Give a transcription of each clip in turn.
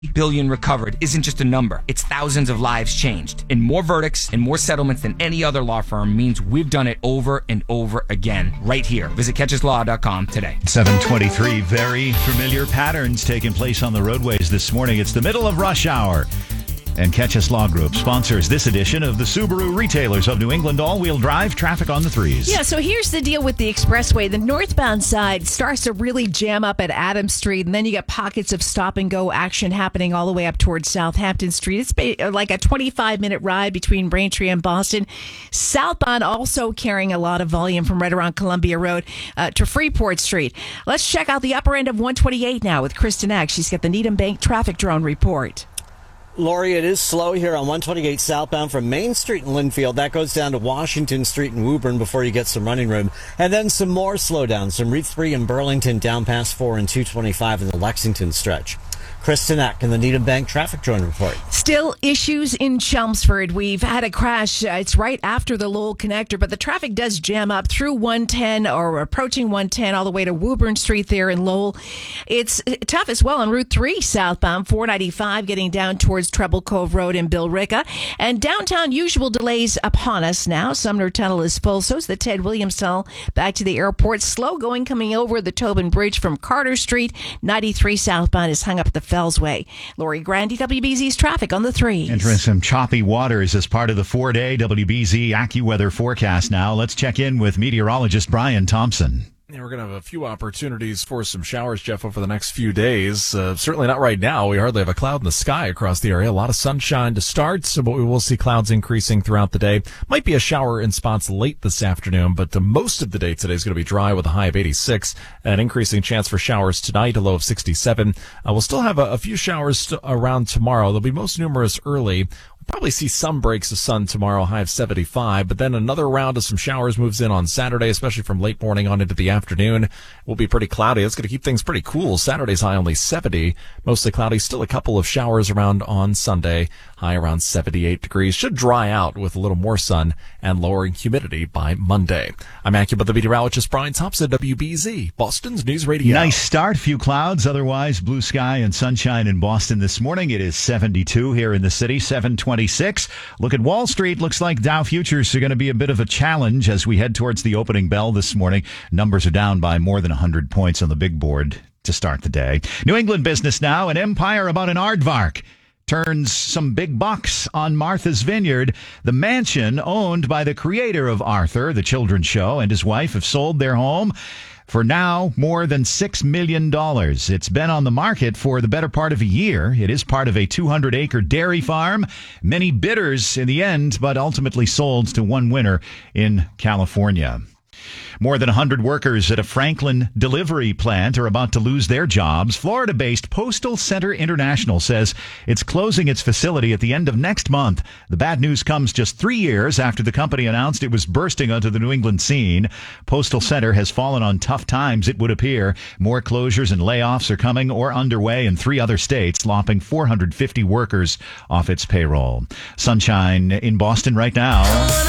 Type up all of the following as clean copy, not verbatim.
billion recovered isn't just a number. It's thousands of lives changed. And more verdicts and more settlements than any other law firm means we've done it over and over again right here. Visit catcheslaw.com today. 7:23, very familiar patterns taking place on the roadways this morning. It's the middle of rush hour. And Ketchus Law Group sponsors this edition of the Subaru Retailers of New England all-wheel drive traffic on the threes. Yeah, so here's the deal with the expressway. The northbound side starts to really jam up at Adams Street, and then you got pockets of stop-and-go action happening all the way up towards Southampton Street. It's like a 25-minute ride between Braintree and Boston. Southbound also carrying a lot of volume from right around Columbia Road to Freeport Street. Let's check out the upper end of 128 now with Kristen Eck. She's got the Needham Bank traffic drone report. Lori, it is slow here on 128 southbound from Main Street in Linfield. That goes down to Washington Street in Woburn before you get some running room. And then some more slowdowns from Route 3 in Burlington down past 4 and 225 in the Lexington stretch. Kristen Eck in the Needham Bank traffic drone report. Still issues in Chelmsford. We've had a crash. It's right after the Lowell connector, but the traffic does jam up through 110 or approaching 110 all the way to Woburn Street there in Lowell. It's tough as well on Route 3 southbound, 495 getting down towards Treble Cove Road in Billerica. And downtown, usual delays upon us now. Sumner Tunnel is full. So is the Ted Williams Tunnel back to the airport. Slow going coming over the Tobin Bridge from Carter Street. 93 southbound is hung up at the Fellsway. Lori Grandy, WBZ's traffic on the threes. Entering some choppy waters as part of the 4-day WBZ AccuWeather forecast now. Let's check in with meteorologist Brian Thompson. Yeah, we're going to have a few opportunities for some showers, Jeff, over the next few days. Certainly not right now. We hardly have a cloud in the sky across the area. A lot of sunshine to start, but we will see clouds increasing throughout the day. Might be a shower in spots late this afternoon, but most of the day today is going to be dry with a high of 86. An increasing chance for showers tonight, a low of 67. We'll still have a few showers around tomorrow. They'll be most numerous early. Probably see some breaks of sun tomorrow, high of 75, but then another round of some showers moves in on Saturday, especially from late morning on into the afternoon. It will be pretty cloudy. That's going to keep things pretty cool. Saturday's high only 70, mostly cloudy. Still a couple of showers around on Sunday, high around 78 degrees. Should dry out with a little more sun and lowering humidity by Monday. I'm AccuWeather meteorologist Brian Thompson, WBZ, Boston's News Radio. Nice start. Few clouds. Otherwise, blue sky and sunshine in Boston this morning. It is 72 here in the city, 7:26. Look at Wall Street. Looks like Dow futures are going to be a bit of a challenge as we head towards the opening bell this morning. Numbers are down by more than 100 points on the big board to start the day. New England business now. An empire about an aardvark turns some big bucks on Martha's Vineyard. The mansion owned by the creator of Arthur, the children's show, and his wife have sold their home for now more than $6 million. It's been on the market for the better part of a year. It is part of a 200-acre dairy farm. Many bidders in the end, but ultimately sold to one winner in California. More than 100 workers at a Franklin delivery plant are about to lose their jobs. Florida-based Postal Center International says it's closing its facility at the end of next month. The bad news comes just 3 years after the company announced it was bursting onto the New England scene. Postal Center has fallen on tough times, it would appear. More closures and layoffs are coming or underway in 3 other states, lopping 450 workers off its payroll. Sunshine in Boston right now.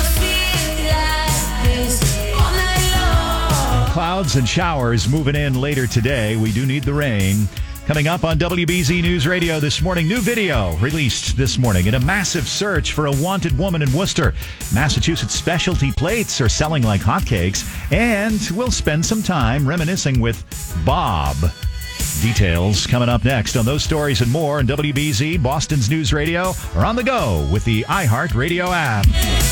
Clouds and showers moving in later today. We do need the rain. Coming up on WBZ News Radio this morning, new video released this morning in a massive search for a wanted woman in Worcester. Massachusetts specialty plates are selling like hotcakes, and we'll spend some time reminiscing with Bob. Details coming up next on those stories and more on WBZ, Boston's News Radio, or on the go with the iHeartRadio app.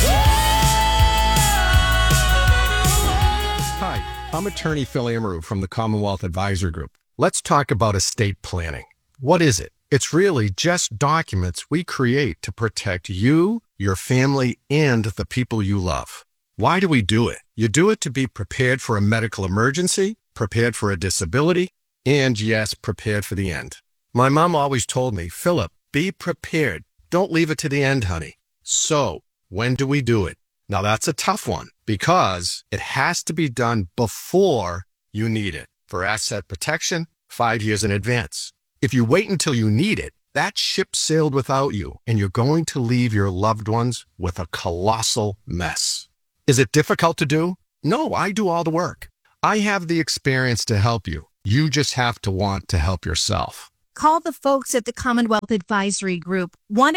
Hi, I'm attorney Phil Amaru from the Commonwealth Advisor Group. Let's talk about estate planning. What is it? It's really just documents we create to protect you, your family, and the people you love. Why do we do it? You do it to be prepared for a medical emergency, prepared for a disability, and yes, prepared for the end. My mom always told me, Philip, be prepared. Don't leave it to the end, honey. So, when do we do it? Now that's a tough one because it has to be done before you need it. For asset protection, 5 years in advance. If you wait until you need it, that ship sailed without you, and you're going to leave your loved ones with a colossal mess. Is it difficult to do? No, I do all the work. I have the experience to help you. You just have to want to help yourself. Call the folks at the Commonwealth Advisory Group,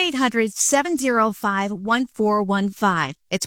1-800-705-1415. It's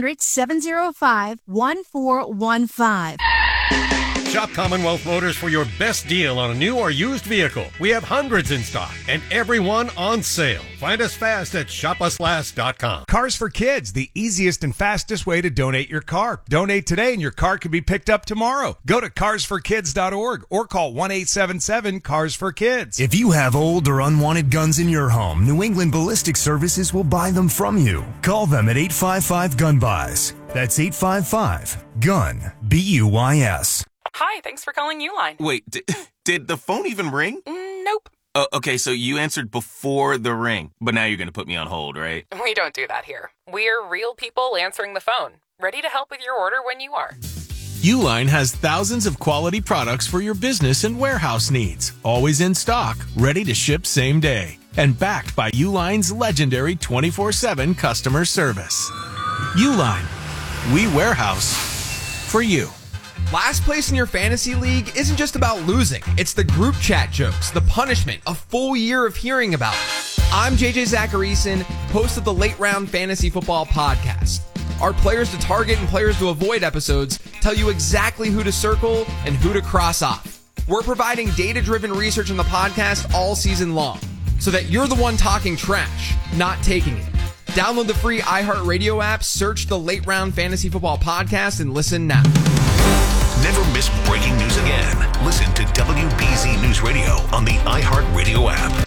1-800-705-1415. Shop Commonwealth Motors for your best deal on a new or used vehicle. We have hundreds in stock and every one on sale. Find us fast at shopuslast.com. Cars for Kids, the easiest and fastest way to donate your car. Donate today and your car can be picked up tomorrow. Go to carsforkids.org or call 1-877-CARS-FOR-KIDS. If you have old or unwanted guns in your home, New England Ballistic Services will buy them from you. Call them at 855-GUN-BUYS. That's 855-GUN, B-U-Y-S. Hi, thanks for calling Uline. Wait, did the phone even ring? Nope. Okay, so you answered before the ring, but now you're going to put me on hold, right? We don't do that here. We're real people answering the phone, ready to help with your order when you are. Uline has thousands of quality products for your business and warehouse needs, always in stock, ready to ship same day, and backed by Uline's legendary 24/7 customer service. Uline, we warehouse for you. Last place in your fantasy league isn't just about losing. It's the group chat jokes, the punishment, a full year of hearing about it. I'm JJ Zacharyson, host of the Late Round Fantasy Football Podcast. Our players to target and players to avoid episodes tell you exactly who to circle and who to cross off. We're providing data-driven research on the podcast all season long, so that you're the one talking trash, not taking it. Download the free iHeartRadio app, search the Late Round Fantasy Football Podcast, and listen now. Never miss breaking news again. Listen to WBZ News Radio on the iHeartRadio app.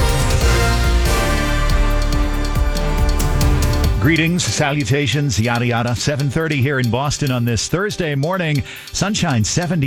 Greetings, salutations, yada yada. 7:30 here in Boston on this Thursday morning. Sunshine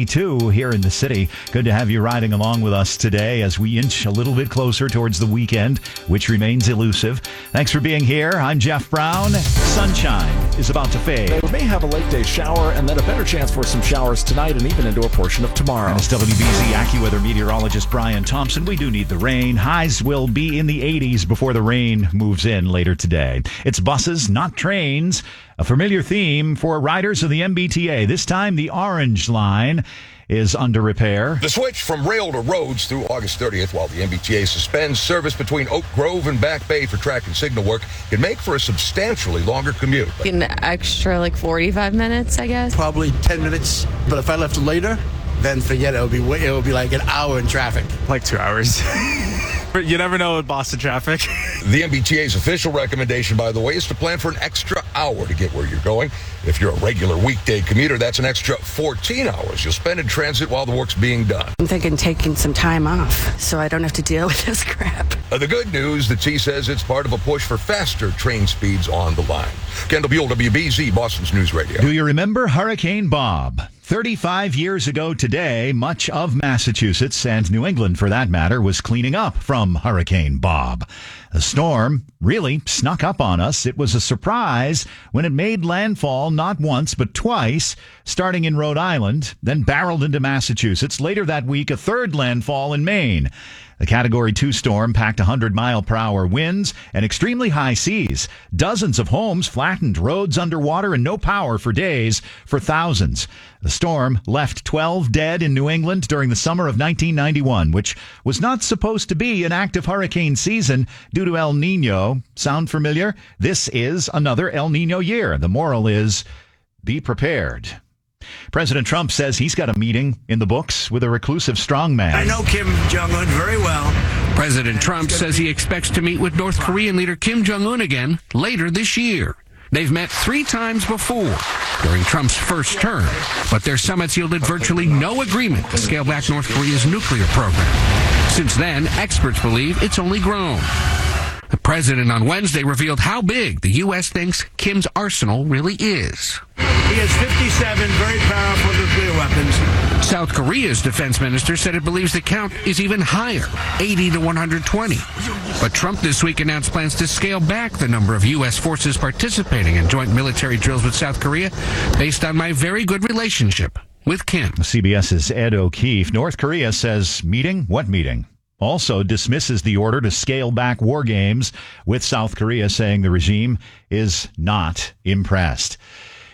72 here in the city. Good to have you riding along with us today as we inch a little bit closer towards the weekend, which remains elusive. Thanks for being here. I'm Jeff Brown. Sunshine is about to fade. We may have a late day shower and then a better chance for some showers tonight and even into a portion of tomorrow. And it's WBZ AccuWeather meteorologist Brian Thompson. We do need the rain. Highs will be in the 80s before the rain moves in later today. It's buses, not trains, a familiar theme for riders of the MBTA. This time, the Orange Line is under repair. The switch from rail to roads through August 30th, while the MBTA suspends service between Oak Grove and Back Bay for track and signal work, can make for a substantially longer commute. An extra 45 minutes, I guess. Probably 10 minutes, but if I left later, then forget it. It'll be like an hour in traffic. Like 2 hours. But you never know with Boston traffic. The MBTA's official recommendation, by the way, is to plan for an extra hour to get where you're going. If you're a regular weekday commuter, that's an extra 14 hours you'll spend in transit while the work's being done. I'm thinking taking some time off so I don't have to deal with this crap. The good news, the T says it's part of a push for faster train speeds on the line. Kendall Buell, WBZ, Boston's News Radio. Do you remember Hurricane Bob? 35 years ago today, much of Massachusetts and New England, for that matter, was cleaning up from Hurricane Bob. The storm really snuck up on us. It was a surprise when it made landfall not once but twice, starting in Rhode Island, then barreled into Massachusetts. Later that week, a third landfall in Maine. The Category 2 storm packed 100-mile-per-hour winds and extremely high seas. Dozens of homes flattened, roads underwater, and no power for days for thousands. The storm left 12 dead in New England during the summer of 1991, which was not supposed to be an active hurricane season due to El Nino. Sound familiar? This is another El Nino year. The moral is, be prepared. President Trump says he's got a meeting in the books with a reclusive strongman. I know Kim Jong-un very well. President Trump says he expects to meet with North Korean leader Kim Jong-un again later this year. They've met 3 times before during Trump's first term, but their summits yielded virtually no agreement to scale back North Korea's nuclear program. Since then, experts believe it's only grown. The president on Wednesday revealed how big the U.S. thinks Kim's arsenal really is. He has 57 very powerful nuclear weapons. South Korea's defense minister said it believes the count is even higher, 80 to 120. But Trump this week announced plans to scale back the number of U.S. forces participating in joint military drills with South Korea based on my very good relationship with Kim. CBS's Ed O'Keefe. North Korea says meeting? What meeting? Also dismisses the order to scale back war games with South Korea, saying the regime is not impressed.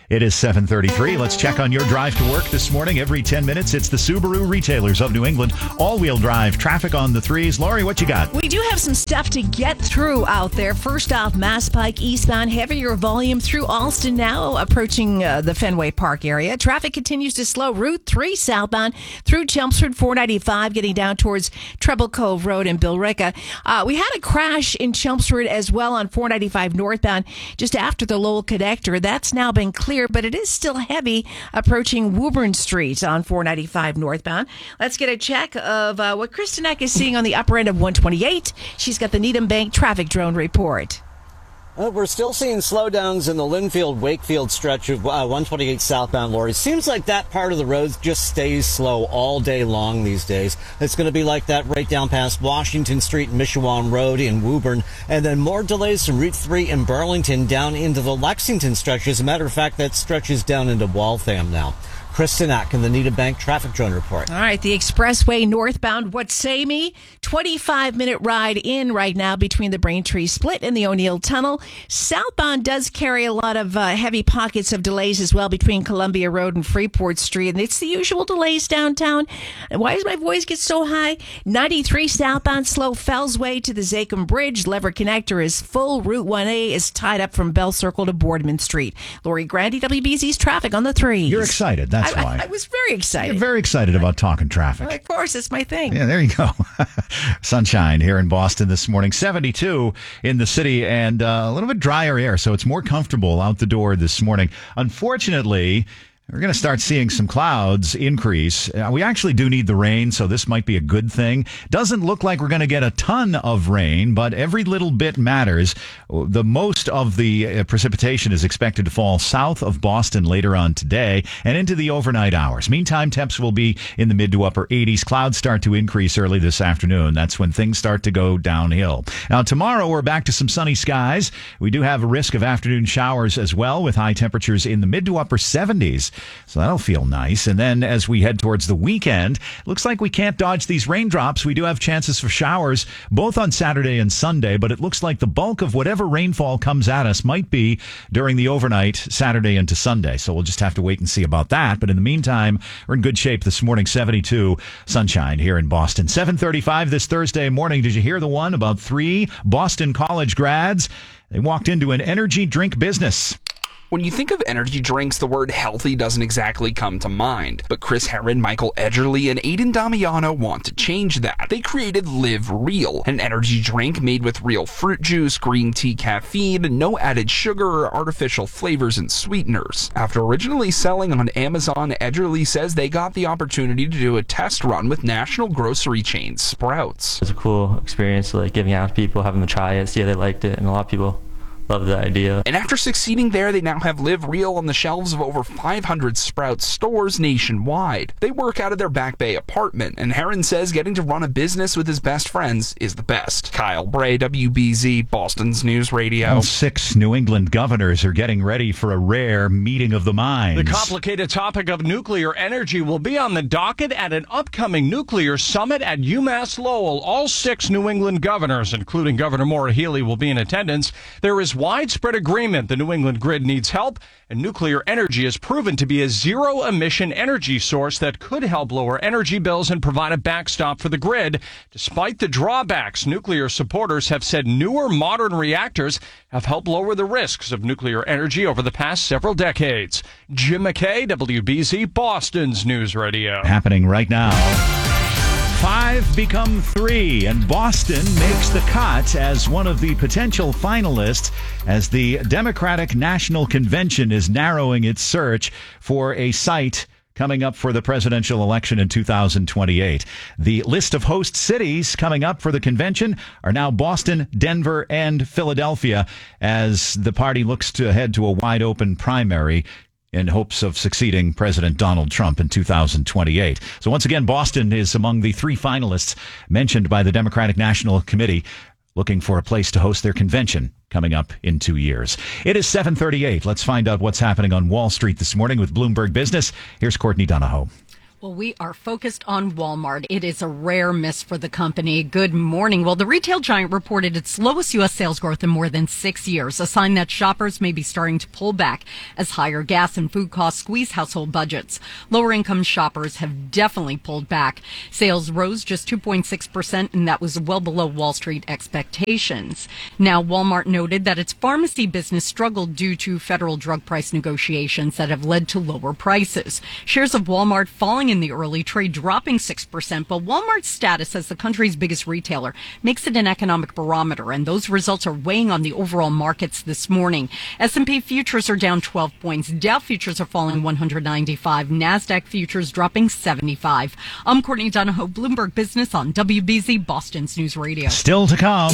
It is 7:33. Let's check on your drive to work this morning. Every 10 minutes, it's the Subaru retailers of New England. All-wheel drive traffic on the threes. Lori, what you got? We do have some stuff to get through out there. First off, Mass Pike eastbound, heavier volume through Alston now, approaching the Fenway Park area. Traffic continues to slow. Route 3 southbound through Chelmsford, 495, getting down towards Treble Cove Road in Billerica. We had a crash in Chelmsford as well on 495 northbound just after the Lowell connector. That's now been cleared, but it is still heavy approaching Woburn Street on 495 northbound. Let's get a check of what Kristen Eck is seeing on the upper end of 128. She's got the Needham Bank traffic drone report. We're still seeing slowdowns in the Linfield-Wakefield stretch of 128 southbound, Lori. Seems like that part of the road just stays slow all day long these days. It's going to be like that right down past Washington Street and Mishawon Road in Woburn. And then more delays from Route 3 in Burlington down into the Lexington stretch. As a matter of fact, that stretches down into Waltham now. Kristen Ack in the Needham Bank traffic drone report. All right, the expressway northbound Watsami, 25-minute ride in right now between the Braintree Split and the O'Neill Tunnel. Southbound does carry a lot of heavy pockets of delays as well between Columbia Road and Freeport Street, and it's the usual delays downtown. And why does my voice get so high? 93 southbound slow Fells Way to the Zachem Bridge. Lever Connector is full. Route 1A is tied up from Bell Circle to Boardman Street. Lori Grandy, WBZ's traffic on the threes. You're excited. That's why. I was very excited. You're very excited about talking traffic. Well, of course, it's my thing. Yeah, there you go. Sunshine here in Boston this morning. 72 in the city and a little bit drier air, so it's more comfortable out the door this morning. Unfortunately, we're going to start seeing some clouds increase. We actually do need the rain, so this might be a good thing. Doesn't look like we're going to get a ton of rain, but every little bit matters. The most of the precipitation is expected to fall south of Boston later on today and into the overnight hours. Meantime, temps will be in the mid to upper 80s. Clouds start to increase early this afternoon. That's when things start to go downhill. Now, tomorrow we're back to some sunny skies. We do have a risk of afternoon showers as well, with high temperatures in the mid to upper 70s. So that'll feel nice. And then as we head towards the weekend, looks like we can't dodge these raindrops. We do have chances for showers both on Saturday and Sunday, but it looks like the bulk of whatever rainfall comes at us might be during the overnight Saturday into Sunday. So we'll just have to wait and see about that. But in the meantime, we're in good shape this morning. 72 sunshine here in Boston. 7:35 this Thursday morning. Did you hear the one about 3 Boston College grads? They walked into an energy drink business. When you think of energy drinks, the word healthy doesn't exactly come to mind. But Chris Herron, Michael Edgerly, and Aidan Damiano want to change that. They created Live Real, an energy drink made with real fruit juice, green tea caffeine, no added sugar or artificial flavors and sweeteners. After originally selling on Amazon, Edgerly says they got the opportunity to do a test run with national grocery chain Sprouts. It was a cool experience, like giving out to people, having them try it, see how they liked it, and a lot of people love the idea. And after succeeding there, they now have Live Real on the shelves of over 500 Sprouts stores nationwide. They work out of their Back Bay apartment, and Heron says getting to run a business with his best friends is the best. Kyle Bray, WBZ, Boston's News Radio. Well, 6 New England governors are getting ready for a rare meeting of the minds. The complicated topic of nuclear energy will be on the docket at an upcoming nuclear summit at UMass Lowell. All 6 New England governors, including Governor Maura Healey, will be in attendance. There is widespread agreement the New England grid needs help, and nuclear energy has proven to be a zero-emission energy source that could help lower energy bills and provide a backstop for the grid. Despite the drawbacks, nuclear supporters have said newer modern reactors have helped lower the risks of nuclear energy over the past several decades. Jim McKay, WBZ, Boston's News Radio. Happening right now. 5 become 3, and Boston makes the cut as one of the potential finalists as the Democratic National Convention is narrowing its search for a site coming up for the presidential election in 2028. The list of host cities coming up for the convention are now Boston, Denver, and Philadelphia as the party looks to head to a wide-open primary in hopes of succeeding President Donald Trump in 2028. So once again, Boston is among the 3 finalists mentioned by the Democratic National Committee, looking for a place to host their convention coming up in 2 years. It is 7:38. Let's find out what's happening on Wall Street this morning with Bloomberg Business. Here's Courtney Donahoe. Well, we are focused on Walmart. It is a rare miss for the company. Good morning. Well, the retail giant reported its lowest U.S. sales growth in more than 6 years, a sign that shoppers may be starting to pull back as higher gas and food costs squeeze household budgets. Lower income shoppers have definitely pulled back. Sales rose just 2.6%, and that was well below Wall Street expectations. Now, Walmart noted that its pharmacy business struggled due to federal drug price negotiations that have led to lower prices. Shares of Walmart falling in the early trade, dropping 6%, but Walmart's status as the country's biggest retailer makes it an economic barometer, and those results are weighing on the overall markets this morning. S&P futures are down 12 points. Dow futures are falling 195. NASDAQ futures dropping 75. I'm Courtney Donahoe, Bloomberg Business on WBZ, Boston's News Radio. Still to come.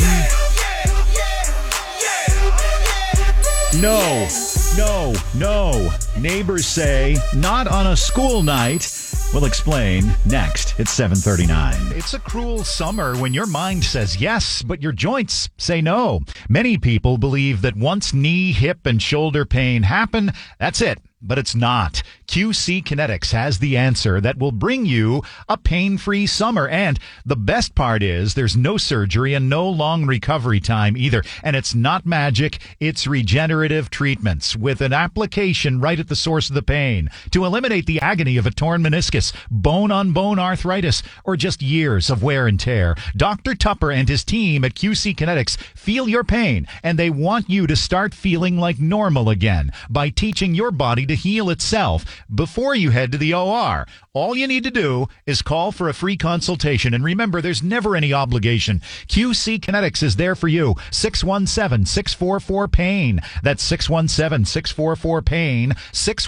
No. Neighbors say not on a school night. We'll explain next. It's 7:39. It's a cruel summer when your mind says yes, but your joints say no. Many people believe that once knee, hip, and shoulder pain happen, that's it. But it's not. QC Kinetics has the answer that will bring you a pain-free summer. And the best part is there's no surgery and no long recovery time either. And it's not magic. It's regenerative treatments with an application right at the source of the pain to eliminate the agony of a torn meniscus, bone-on-bone arthritis, or just years of wear and tear. Dr. Tupper and his team at QC Kinetics feel your pain, and they want you to start feeling like normal again by teaching your body to heal itself before you head to the OR. All you need to do is call for a free consultation. And remember, there's never any obligation. QC Kinetics is there for you. 617-644-PAIN. That's 617-644-PAIN.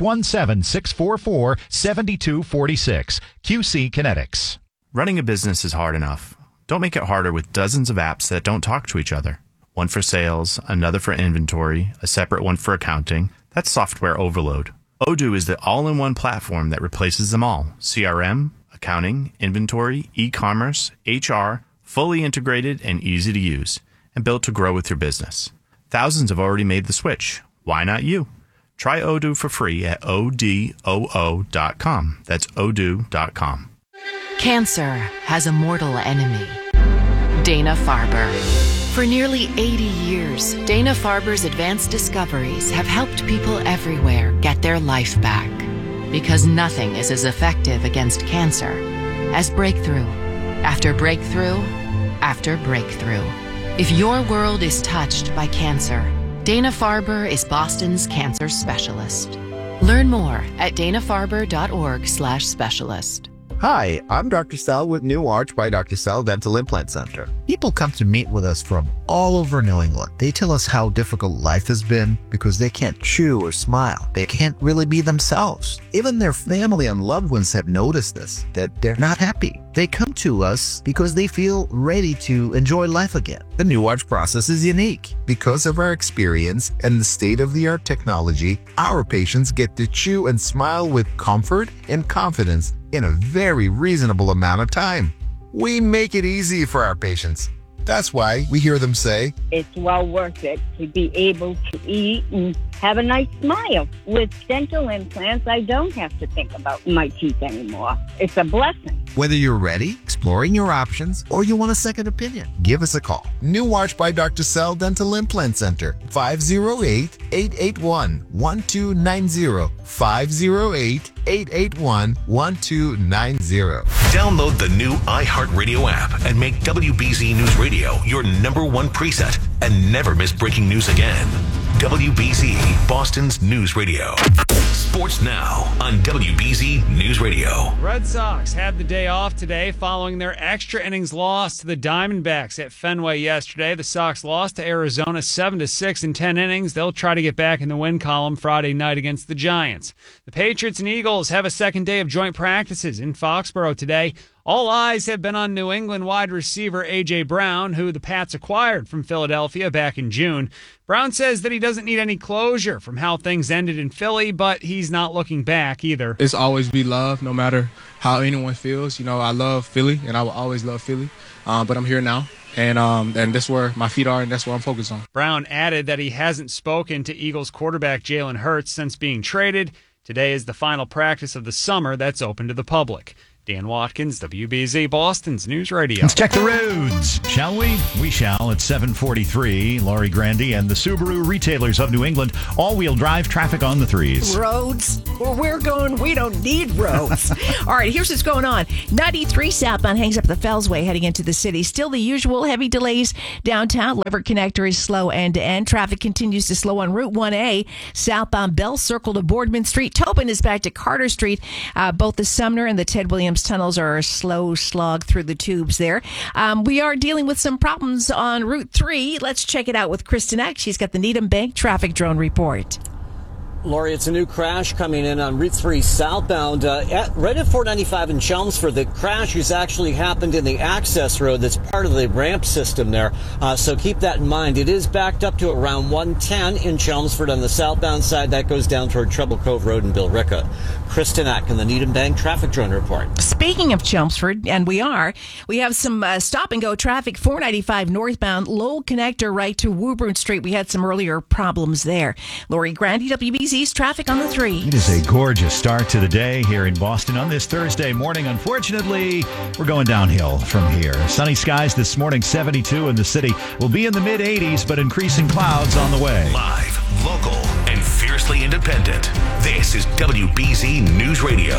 617-644-7246. QC Kinetics. Running a business is hard enough. Don't make it harder with dozens of apps that don't talk to each other. One for sales, another for inventory, a separate one for accounting. That's software overload. Odoo is the all-in-one platform that replaces them all. CRM, accounting, inventory, e-commerce, HR, fully integrated and easy to use, and built to grow with your business. Thousands have already made the switch. Why not you? Try Odoo for free at odoo.com. That's odoo.com. Cancer has a mortal enemy, Dana-Farber. For nearly 80 years, Dana-Farber's advanced discoveries have helped people everywhere get their life back. Because nothing is as effective against cancer as breakthrough after breakthrough after breakthrough. If your world is touched by cancer, Dana-Farber is Boston's cancer specialist. Learn more at danafarber.org/specialist. Hi, I'm Dr. Sal with New Arch by Dr. Sal Dental Implant Center. People come to meet with us from all over New England. They tell us how difficult life has been because they can't chew or smile. They can't really be themselves. Even their family and loved ones have noticed this, that they're not happy. They come to us because they feel ready to enjoy life again. The New Arch process is unique. Because of our experience and the state-of-the-art technology, our patients get to chew and smile with comfort and confidence in a very reasonable amount of time. We make it easy for our patients. That's why we hear them say, it's well worth it to be able to eat and have a nice smile. With dental implants, I don't have to think about my teeth anymore. It's a blessing. Whether you're ready, exploring your options, or you want a second opinion, give us a call. New Arch by Dr. Sal Dental Implant Center, 508-881-1290. 508-881-1290. Download the new iHeartRadio app and make WBZ News Radio your #1 preset and never miss breaking news again. WBZ, Boston's News Radio. Sports now on WBZ News Radio. Red Sox had the day off today following their extra innings loss to the Diamondbacks at Fenway yesterday. The Sox lost to Arizona 7-6 in 10 innings. They'll try to get back in the win column Friday night against the Giants. The Patriots and Eagles have a second day of joint practices in Foxborough today. All eyes have been on New England wide receiver A.J. Brown, who the Pats acquired from Philadelphia back in June. Brown says that he doesn't need any closure from how things ended in Philly, but he's not looking back either. It's always be love, no matter how anyone feels. You know, I love Philly, and I will always love Philly, but I'm here now. And that's where my feet are, and that's what I'm focused on. Brown added that he hasn't spoken to Eagles quarterback Jalen Hurts since being traded. Today is the final practice of the summer that's open to the public. Dan Watkins, WBZ, Boston's News Radio. Let's check the roads, shall we? We shall at 7:43. Laurie Grandy and the Subaru retailers of New England. All-wheel drive traffic on the 3s. Roads? Where we're going, we don't need roads. All right, here's what's going on. 93 southbound hangs up the Fellsway heading into the city. Still the usual heavy delays downtown. Leverett Connector is slow end-to-end. Traffic continues to slow on Route 1A. Southbound Bell Circle to Boardman Street. Tobin is back to Carter Street. Both the Sumner and the Ted Williams tunnels are a slow slog through the tubes there. We are dealing with some problems on Route 3. Let's check it out with Kristen Eck. She's got the Needham Bank traffic drone report. Lori, it's a new crash coming in on Route 3 southbound. Right at 495 in Chelmsford, the crash has actually happened in the access road that's part of the ramp system there. So keep that in mind. It is backed up to around 110 in Chelmsford on the southbound side. That goes down toward Treble Cove Road in Billerica. Kristen Eck in the Needham Bank traffic drone report. Speaking of Chelmsford, and we have some stop-and-go traffic, 495 northbound, Lowell Connector right to Woburn Street. We had some earlier problems there. Lori Grandy, WBZ's traffic on the 3. It is a gorgeous start to the day here in Boston on this Thursday morning. Unfortunately, we're going downhill from here. Sunny skies this morning, 72 in the city. We'll be in the mid-80s, but increasing clouds on the way. Live, local, and fiercely independent. This is WBZ News Radio.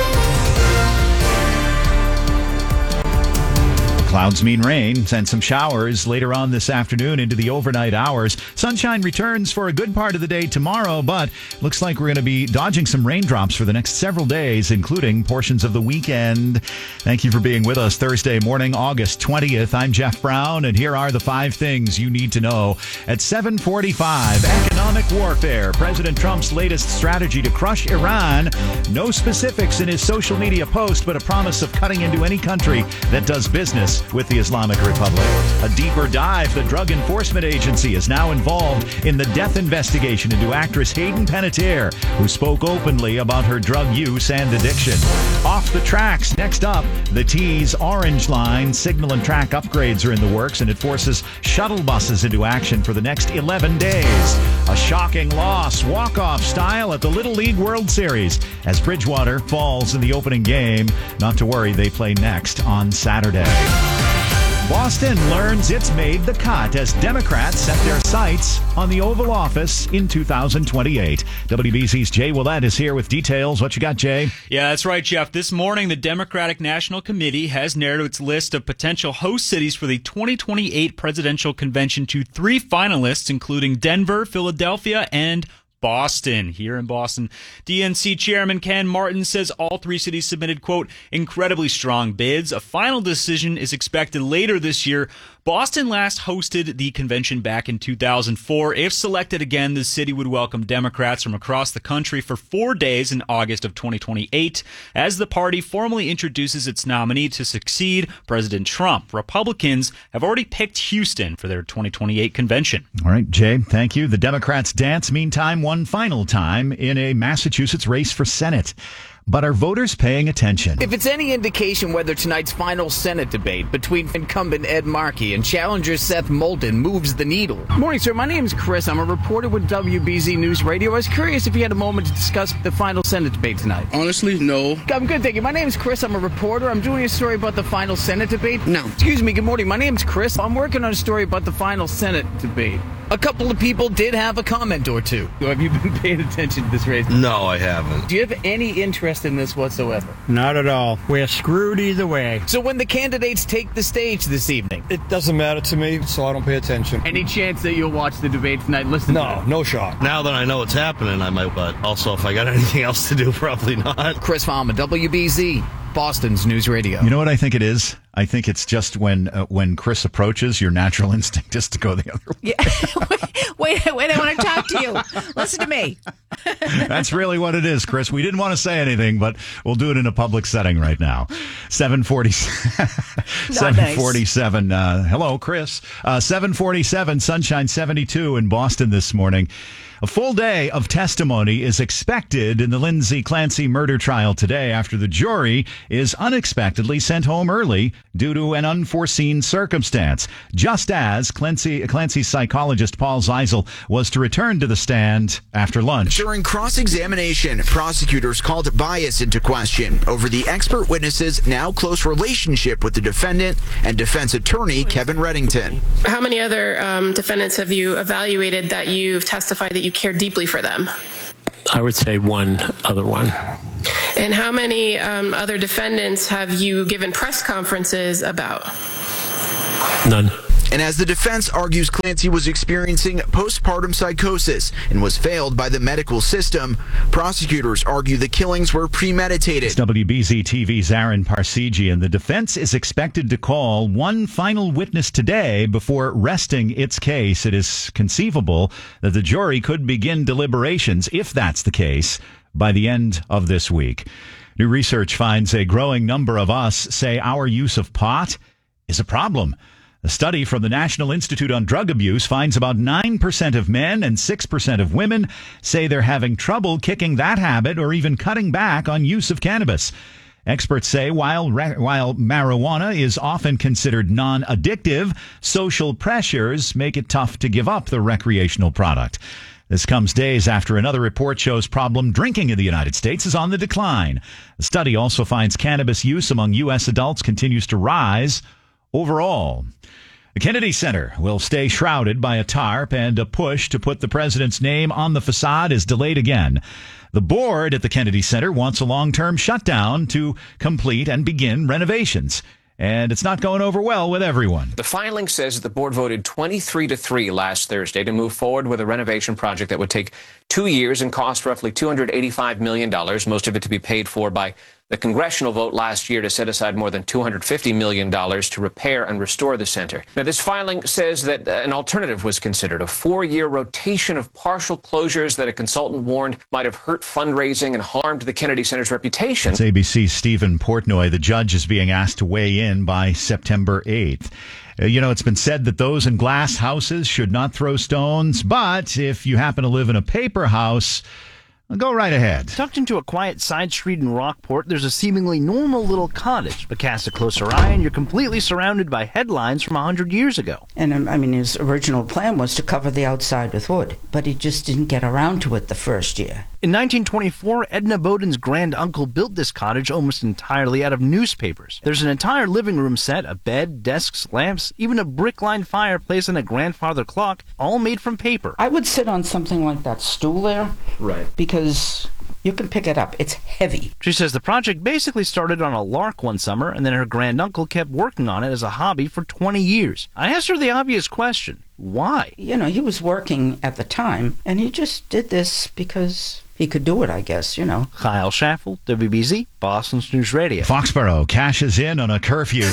Clouds mean rain and some showers later on this afternoon into the overnight hours. Sunshine returns for a good part of the day tomorrow, but looks like we're going to be dodging some raindrops for the next several days, including portions of the weekend. Thank you for being with us Thursday morning, August 20th. I'm Jeff Brown, and here are the 5 things you need to know. At 7:45, economic warfare. President Trump's latest strategy to crush Iran. No specifics in his social media post, but a promise of cutting into any country that does business with the Islamic Republic. A deeper dive. The Drug Enforcement Agency is now involved in the death investigation into actress Hayden Panettiere, who spoke openly about her drug use and addiction. Off the tracks. Next up, the T's Orange Line signal and track upgrades are in the works, and it forces shuttle buses into action for the next 11 days. A shocking loss, walk-off style at the Little League World Series as Bridgewater falls in the opening game. Not to worry, they play next on Saturday. Boston learns it's made the cut as Democrats set their sights on the Oval Office in 2028. WBC's Jay Willett is here with details. What you got, Jay? Yeah, that's right, Jeff. This morning, the Democratic National Committee has narrowed its list of potential host cities for the 2028 presidential convention to 3 finalists, including Denver, Philadelphia, and Boston. Here in Boston, DNC Chairman Ken Martin says all 3 cities submitted, quote, incredibly strong bids. A final decision is expected later this year. Boston last hosted the convention back in 2004. If selected again, the city would welcome Democrats from across the country for 4 days in August of 2028 as the party formally introduces its nominee to succeed President Trump. Republicans have already picked Houston for their 2028 convention. All right, Jay, thank you. The Democrats dance, meantime, one final time in a Massachusetts race for Senate. But are voters paying attention? If it's any indication whether tonight's final Senate debate between incumbent Ed Markey and challenger Seth Moulton moves the needle. Morning, sir. My name's Chris. I'm a reporter with WBZ News Radio. I was curious if you had a moment to discuss the final Senate debate tonight. Honestly, no. I'm good, thank you. My name's Chris. I'm a reporter. I'm doing a story about the final Senate debate. No. Excuse me. Good morning. My name's Chris. I'm working on a story about the final Senate debate. A couple of people did have a comment or two. Have you been paying attention to this race? No, I haven't. Do you have any interest in this whatsoever? Not at all. We're screwed either way. So when the candidates take the stage this evening, It doesn't matter to me, so I don't pay attention. any chance that you'll watch the debate tonight? Listen to No, it. no shot. Now that I know what's happening, I might, but also if I got anything else to do, probably not. Chris Farmer, WBZ, Boston's News Radio. You know what I think it is? I think it's just when Chris approaches, your natural instinct is to go the other way. Yeah. wait, I want to talk to you. Listen to me. That's really what it is, Chris. We didn't want to say anything, but we'll do it in a public setting right now. 747. Hello, Chris. 747, sunshine 72 in Boston this morning. A full day of testimony is expected in the Lindsay Clancy murder trial today after the jury is unexpectedly sent home early due to an unforeseen circumstance, just as Clancy's psychologist Paul Zeisel was to return to the stand after lunch. During cross-examination, prosecutors called bias into question over the expert witness's now close relationship with the defendant and defense attorney Kevin Reddington. How many other defendants have you evaluated that you've testified that you care deeply for them? I would say one other one. And how many other defendants have you given press conferences about? None. And as the defense argues Clancy was experiencing postpartum psychosis and was failed by the medical system, prosecutors argue the killings were premeditated. It's WBZ TV's Aaron Parsegian. The defense is expected to call one final witness today before resting its case. It is conceivable that the jury could begin deliberations, if that's the case, by the end of this week. New research finds a growing number of us say our use of pot is a problem. A study from the National Institute on Drug Abuse finds about 9% of men and 6% of women say they're having trouble kicking that habit or even cutting back on use of cannabis. Experts say while marijuana is often considered non-addictive, social pressures make it tough to give up the recreational product. This comes days after another report shows problem drinking in the United States is on the decline. The study also finds cannabis use among U.S. adults continues to rise overall. The Kennedy Center will stay shrouded by a tarp, and a push to put the president's name on the facade is delayed again. The board at the Kennedy Center wants a long-term shutdown to complete and begin renovations. And it's not going over well with everyone. The filing says that the board voted 23-3 last Thursday to move forward with a renovation project that would take 2 years and cost roughly $285 million, most of it to be paid for by the congressional vote last year to set aside more than $250 million to repair and restore the center. Now, this filing says that an alternative was considered, a 4-year rotation of partial closures that a consultant warned might have hurt fundraising and harmed the Kennedy Center's reputation. It's ABC's Stephen Portnoy. The judge is being asked to weigh in by September 8th. It's been said that those in glass houses should not throw stones, but if you happen to live in a paper house, go right ahead. Tucked into a quiet side street in Rockport, there's a seemingly normal little cottage. But cast a closer eye and you're completely surrounded by headlines from 100 years ago. And his original plan was to cover the outside with wood, but he just didn't get around to it the first year. In 1924, Edna Bowden's grand-uncle built this cottage almost entirely out of newspapers. There's an entire living room set, a bed, desks, lamps, even a brick-lined fireplace and a grandfather clock, all made from paper. I would sit on something like that stool there. Right. Because you can pick it up. It's heavy. She says the project basically started on a lark one summer, and then her granduncle kept working on it as a hobby for 20 years. I asked her the obvious question. Why? He was working at the time, and he just did this because he could do it, I guess, Kyle Schaffel, WBZ, Boston's News Radio. Foxborough cashes in on a curfew.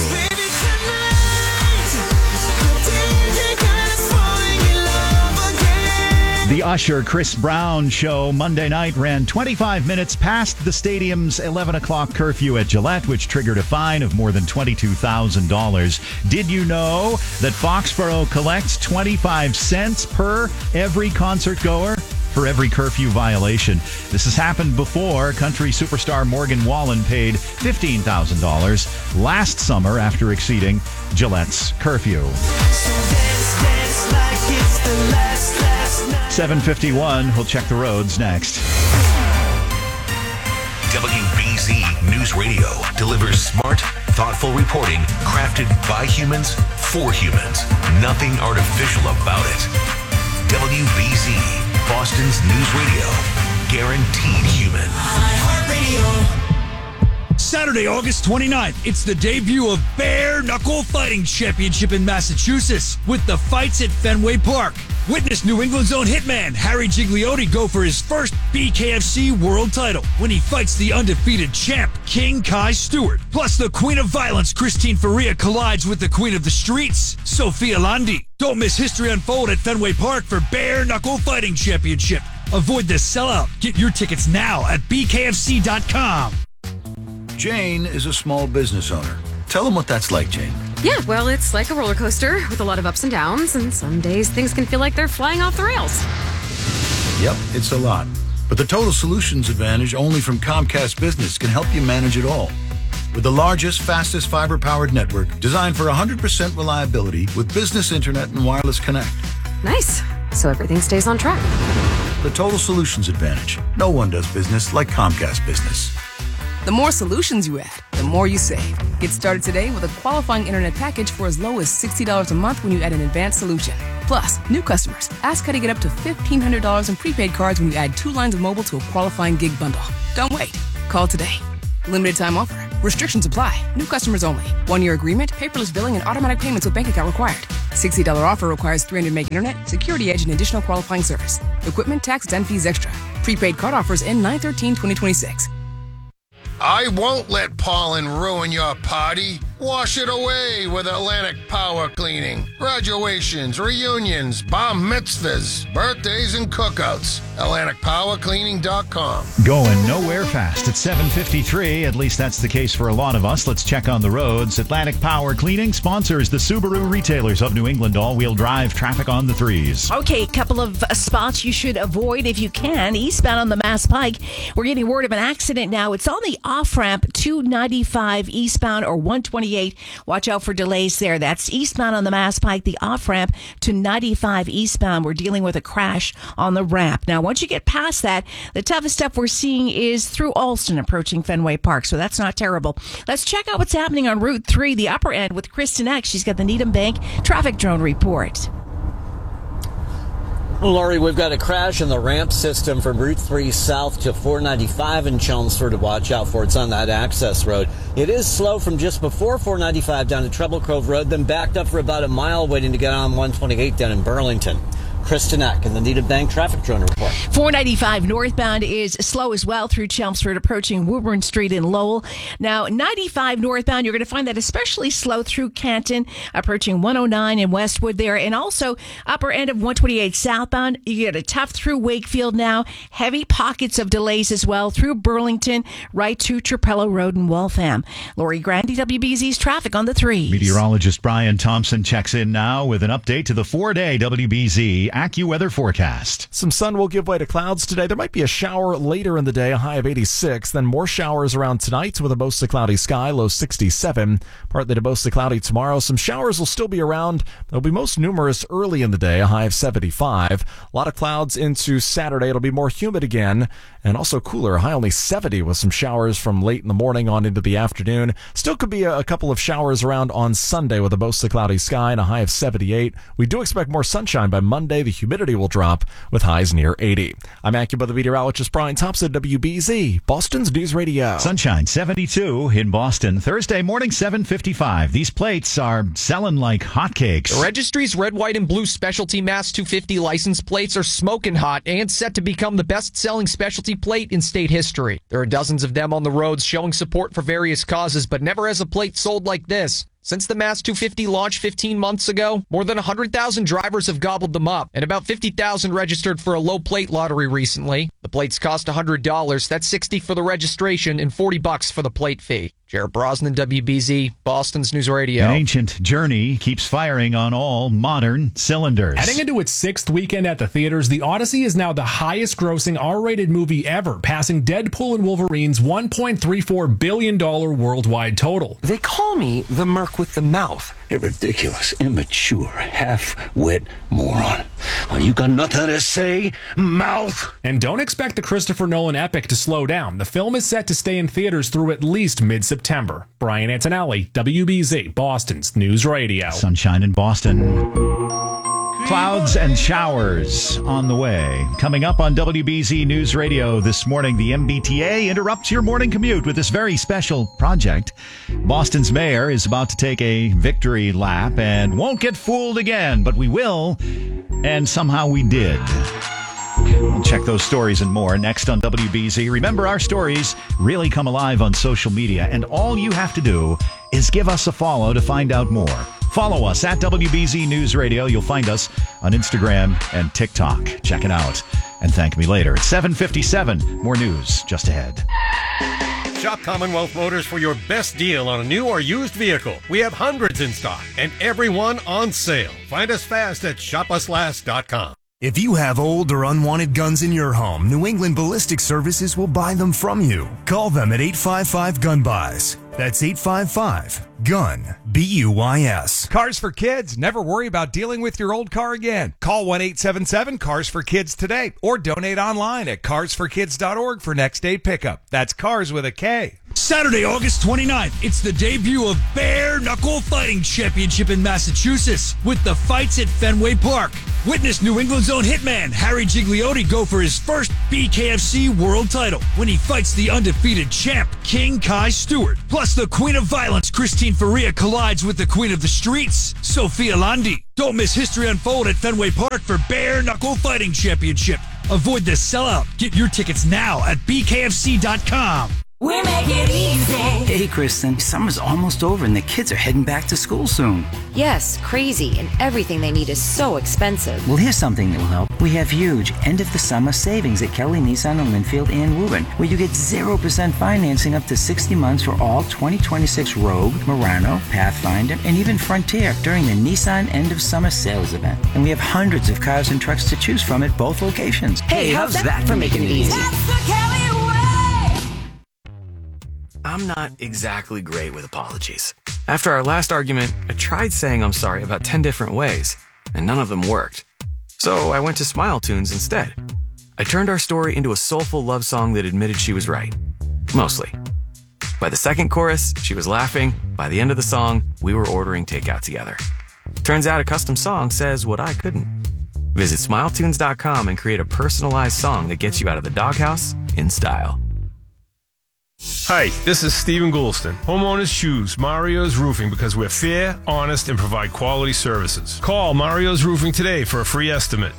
The Usher Chris Brown show Monday night ran 25 minutes past the stadium's 11 o'clock curfew at Gillette, which triggered a fine of more than $22,000. Did you know that Foxborough collects 25 cents per every concert goer for every curfew violation? This has happened before. Country superstar Morgan Wallen paid $15,000 last summer after exceeding Gillette's curfew. 7:51. We'll check the roads next. WBZ News Radio delivers smart, thoughtful reporting crafted by humans for humans. Nothing artificial about it. WBZ, Boston's News Radio. Guaranteed human. Saturday, August 29th, it's the debut of Bare Knuckle Fighting Championship in Massachusetts with the fights at Fenway Park. Witness New England's own hitman Harry Gigliotti go for his first BKFC world title when he fights the undefeated champ King Kai Stewart. Plus, the Queen of Violence Christine Faria collides with the Queen of the Streets Sophia Landi. Don't miss history unfold at Fenway Park for Bare Knuckle Fighting Championship. Avoid the sellout. Get your tickets now at BKFC.com. Jane is a small business owner. Tell them what that's like, Jane. Yeah, well, it's like a roller coaster with a lot of ups and downs, and some days things can feel like they're flying off the rails. Yep, it's a lot. But the Total Solutions Advantage only from Comcast Business can help you manage it all. with the largest, fastest fiber-powered network designed for 100% reliability with business internet and wireless connect. Nice. So everything stays on track. The Total Solutions Advantage. No one does business like Comcast Business. The more solutions you add, the more you save. Get started today with a qualifying internet package for as low as $60 a month when you add an advanced solution. Plus, new customers, ask how to get up to $1,500 in prepaid cards when you add 2 lines of mobile to a qualifying gig bundle. Don't wait. Call today. Limited time offer. Restrictions apply. New customers only. 1-year agreement, paperless billing, and automatic payments with bank account required. $60 offer requires 300 meg internet, security edge, and additional qualifying service. Equipment, tax, and fees extra. Prepaid card offers end 9/13/2026. I won't let pollen ruin your party. Wash it away with Atlantic Power Cleaning. Graduations, reunions, bar mitzvahs, birthdays, and cookouts. AtlanticPowerCleaning.com. Going nowhere fast at 7:53. At least that's the case for a lot of us. Let's check on the roads. Atlantic Power Cleaning sponsors the Subaru retailers of New England. All-wheel drive traffic on the 3s. Okay, a couple of spots you should avoid if you can. Eastbound on the Mass Pike, we're getting word of an accident now. It's on the off-ramp 295 eastbound or 128. Watch out for delays there. That's eastbound on the Mass Pike, the off-ramp to 95 eastbound. We're dealing with a crash on the ramp. Now, once you get past that, the toughest stuff we're seeing is through Alston approaching Fenway Park, so that's not terrible. Let's check out what's happening on Route 3, the upper end, with Kristen X. She's got the Needham Bank traffic drone report. Lori, we've got a crash in the ramp system from Route 3 south to 495 in Chelmsford to watch out for. It's on that access road. It is slow from just before 495 down to Treble Cove Road, then backed up for about a mile waiting to get on 128 down in Burlington. Kristen Eck in the Needham Bank traffic drone report. 495 northbound is slow as well through Chelmsford approaching Woburn Street in Lowell. Now, 95 northbound, you're going to find that especially slow through Canton, approaching 109 in Westwood there, and also upper end of 128 southbound. You get a tough through Wakefield now. Heavy pockets of delays as well through Burlington, right to Trapello Road in Waltham. Lori Grandy, WBZ's traffic on the 3s. Meteorologist Brian Thompson checks in now with an update to the 4-day WBZ AccuWeather forecast. Some sun will give way to clouds today. There might be a shower later in the day, a high of 86. Then more showers around tonight with a mostly cloudy sky, low 67. Partly to mostly cloudy tomorrow. Some showers will still be around. They'll be most numerous early in the day, a high of 75. A lot of clouds into Saturday. It'll be more humid again and also cooler, a high only 70 with some showers from late in the morning on into the afternoon. Still could be a couple of showers around on Sunday with a mostly cloudy sky and a high of 78. We do expect more sunshine by Monday. The humidity will drop with highs near 80. I'm AccuWeather meteorologist Brian Thompson, WBZ, Boston's News Radio. Sunshine 72 in Boston. Thursday morning, 7:55. These plates are selling like hotcakes. The Registry's red, white, and blue specialty Mass 250 license plates are smoking hot and set to become the best-selling specialty plate in state history. There are dozens of them on the roads showing support for various causes, but never has a plate sold like this. Since the Mass 250 launched 15 months ago, more than 100,000 drivers have gobbled them up, and about 50,000 registered for a low plate lottery recently. The plates cost $100. That's $60 for the registration and $40 for the plate fee. Jared Brosnan, WBZ, Boston's News Radio. An ancient journey keeps firing on all modern cylinders. Heading into its 6th weekend at the theaters, The Odyssey is now the highest-grossing R-rated movie ever, passing Deadpool and Wolverine's $1.34 billion worldwide total. They call me the Merc with the mouth. A ridiculous, immature, half-wit moron. Oh, you got nothing to say, mouth? And don't expect the Christopher Nolan epic to slow down. The film is set to stay in theaters through at least mid-September. Brian Antonelli, WBZ, Boston's News Radio. Sunshine in Boston. Clouds and showers on the way. Coming up on WBZ News Radio this morning, the MBTA interrupts your morning commute with this very special project. Boston's mayor is about to take a victory lap and won't get fooled again, but we will, and somehow we did. We'll check those stories and more next on WBZ. Remember, our stories really come alive on social media, and all you have to do is give us a follow to find out more. Follow us at WBZ News Radio. You'll find us on Instagram and TikTok. Check it out and thank me later. It's 7:57. More news just ahead. Shop Commonwealth Motors for your best deal on a new or used vehicle. We have hundreds in stock and every one on sale. Find us fast at shopuslast.com. If you have old or unwanted guns in your home, New England Ballistic Services will buy them from you. Call them at 855-GUN-BUYS. That's 855-GUN-BUYS. Cars for Kids. Never worry about dealing with your old car again. Call 1-877-CARS-FOR-KIDS today or donate online at carsforkids.org for next day pickup. That's cars with a K. Saturday, August 29th, it's the debut of Bare Knuckle Fighting Championship in Massachusetts with the fights at Fenway Park. Witness New England's own hitman Harry Gigliotti go for his first BKFC world title when he fights the undefeated champ King Kai Stewart. Plus, the Queen of Violence Christine Faria collides with the Queen of the Streets, Sophia Landi. Don't miss history unfold at Fenway Park for Bare Knuckle Fighting Championship. Avoid the sellout. Get your tickets now at bkfc.com. We make it easy. Hey, Kristen, summer's almost over and the kids are heading back to school soon. Yes, crazy, and everything they need is so expensive. Well, here's something that will help. We have huge end-of-the-summer savings at Kelly Nissan in Linfield and Woburn, where you get 0% financing up to 60 months for all 2026 Rogue, Murano, Pathfinder, and even Frontier during the Nissan end-of-summer sales event. And we have hundreds of cars and trucks to choose from at both locations. Hey, how's that for making it easy? That's the Kelly way! I'm not exactly great with apologies. After our last argument, I tried saying I'm sorry about 10 different ways, and none of them worked. So I went to Smile Tunes instead. I turned our story into a soulful love song that admitted she was right. Mostly. By the second chorus, she was laughing. By the end of the song, we were ordering takeout together. Turns out a custom song says what I couldn't. Visit SmileTunes.com and create a personalized song that gets you out of the doghouse in style. Hi, this is Stephen Goulston. Homeowners choose Mario's Roofing because we're fair, honest, and provide quality services. Call Mario's Roofing today for a free estimate.